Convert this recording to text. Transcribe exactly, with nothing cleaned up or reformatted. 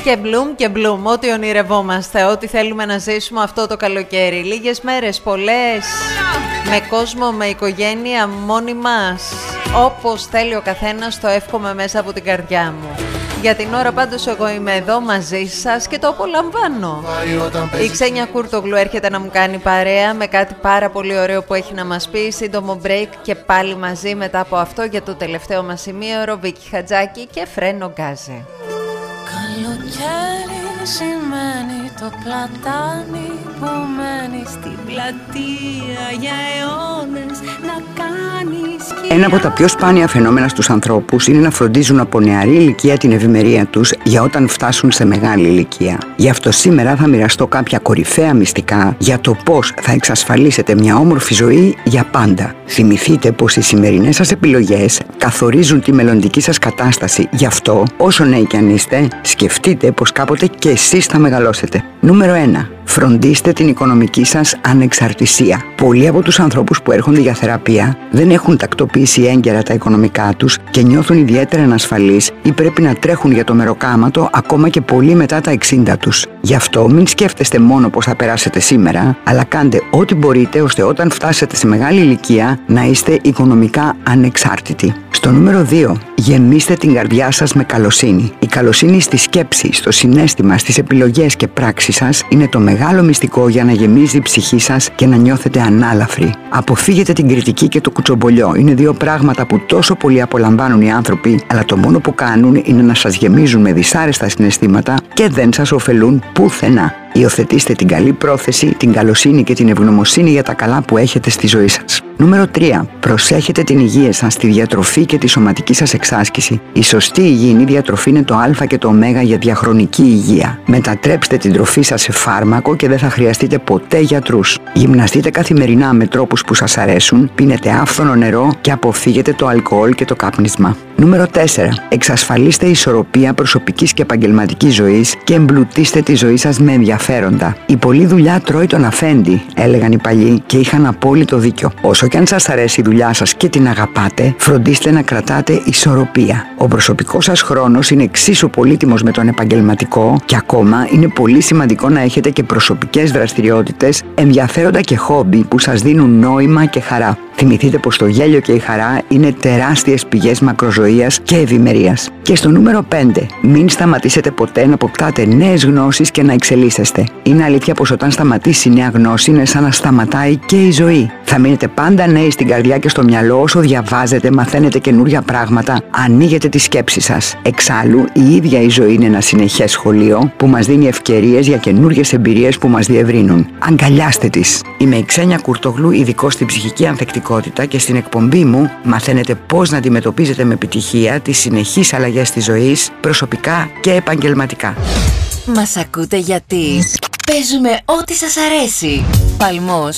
Και μπλουμ και μπλουμ, ό,τι ονειρευόμαστε, ό,τι θέλουμε να ζήσουμε αυτό το καλοκαίρι. Λίγες μέρες, πολλές, με κόσμο, με οικογένεια, μόνοι μας. Όπως θέλει ο καθένας, το εύχομαι μέσα από την καρδιά μου. Για την ώρα πάντως εγώ είμαι εδώ μαζί σας και το απολαμβάνω. Η Ξένια Κούρτογλου έρχεται να μου κάνει παρέα με κάτι πάρα πολύ ωραίο που έχει να μας πει. Σύντομο break και πάλι μαζί μετά από αυτό για το τελευταίο μας σημείο. Βίκη Χατζάκη και Φρένο Γκάζε. Καλοκαίρι σημαίνει το πλατάνι που μένει στην πλατεία για αιώνες να κάνει σκιά. Ένα από τα πιο σπάνια φαινόμενα στους ανθρώπους είναι να φροντίζουν από νεαρή ηλικία την ευημερία τους για όταν φτάσουν σε μεγάλη ηλικία. Γι' αυτό σήμερα θα μοιραστώ κάποια κορυφαία μυστικά για το πώς θα εξασφαλίσετε μια όμορφη ζωή για πάντα. Θυμηθείτε πως οι σημερινές σας επιλογές καθορίζουν τη μελλοντική σας κατάσταση. Γι' αυτό, όσο νέοι κι αν είστε, σκεφτείτε πως κάποτε και εσείς θα μεγαλώσετε. Νούμερο ένα. Φροντίστε την οικονομική σας ανεξαρτησία. Πολλοί από τους ανθρώπους που έρχονται για θεραπεία δεν έχουν τακτοποιήσει έγκαιρα τα οικονομικά τους και νιώθουν ιδιαίτερα ανασφαλείς ή πρέπει να τρέχουν για το μεροκάματο ακόμα και πολύ μετά τα εξήντα τους. Γι' αυτό μην σκέφτεστε μόνο πώς θα περάσετε σήμερα, αλλά κάντε ό,τι μπορείτε ώστε όταν φτάσετε σε μεγάλη ηλικία να είστε οικονομικά ανεξάρτητοι. Στο νούμερο δύο. Γεμίστε την καρδιά σας με καλοσύνη. Η καλοσύνη στη σκέψη, στο συναίσθημα, στις επιλογές και πράξεις σας είναι το μεγάλο μυστικό για να γεμίζει η ψυχή σας και να νιώθετε ανάλαφροι. Αποφύγετε την κριτική και το κουτσομπολιό. Είναι δύο πράγματα που τόσο πολύ απολαμβάνουν οι άνθρωποι, αλλά το μόνο που κάνουν είναι να σας γεμίζουν με δυσάρεστα συναισθήματα και δεν σας ωφελούν πουθενά. Υιοθετήστε την καλή πρόθεση, την καλοσύνη και την ευγνωμοσύνη για τα καλά που έχετε στη ζωή σας. Νούμερο τρία. Προσέχετε την υγεία σας, τη διατροφή και τη σωματική σας εξάσκηση. Η σωστή υγιεινή διατροφή είναι το α και το ω για διαχρονική υγεία. Μετατρέψτε την τροφή σας σε φάρμακο και δεν θα χρειαστείτε ποτέ γιατρούς. Γυμναστείτε καθημερινά με τρόπους που σας αρέσουν, πίνετε άφθονο νερό και αποφύγετε το αλκοόλ και το κάπνισμα. Νούμερο τέσσερα. Εξασφαλίστε ισορροπία προσωπικής και επαγγελματικής ζωής και εμπλουτίστε τη ζωή σας με ενδιαφέροντα. Η πολλή δουλειά τρώει τον αφέντη, έλεγαν οι παλιοί και είχαν απόλυτο δίκιο. Όσο και αν σας αρέσει η δουλειά σας και την αγαπάτε, φροντίστε να κρατάτε ισορροπία. Ο προσωπικός σας χρόνος είναι εξίσου πολύτιμος με τον επαγγελματικό και ακόμα είναι πολύ σημαντικό να έχετε και προσωπικές δραστηριότητες, ενδιαφέροντα και χόμπι που σας δίνουν νόημα και χαρά. Θυμηθείτε πως το γέλιο και η χαρά είναι τεράστιες πηγές μακροζωίας και ευημερίας. Και στο νούμερο πέντε. Μην σταματήσετε ποτέ να αποκτάτε νέες γνώσεις και να εξελίσσεστε. Είναι αλήθεια πως όταν σταματήσει η νέα γνώση είναι σαν να σταματάει και η ζωή. Θα μείνετε πάντα νέοι στην καρδιά και στο μυαλό όσο διαβάζετε, μαθαίνετε καινούργια πράγματα, ανοίγετε τη σκέψη σας. Εξάλλου, η ίδια η ζωή είναι ένα συνεχές σχολείο που μας δίνει ευκαιρίες για καινούργιες εμπειρίες που μας διευρύνουν. Αγκαλιάστε τις. Είμαι η Ξένια Κούρτογλου, ειδικός στην ψυχική ανθεκτικότητα και στην εκπομπή μου μαθαίνετε πώς να αντιμετωπίζετε με επιτυχία τις συνεχείς αλλαγές της ζωής, προσωπικά και επαγγελματικά. Μας ακούτε γιατί παίζουμε ό,τι σας αρέσει. Παλμός.